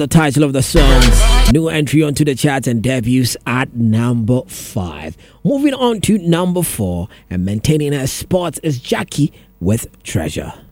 The title of the song, new entry onto the charts and debuts at number 5. Moving on to number 4 and maintaining her spot is Jackie with Treasure.